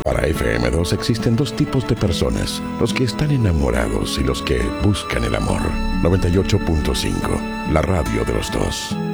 Para FM2 existen dos tipos de personas, los que están enamorados y los que buscan el amor. 98.5, la radio de los dos.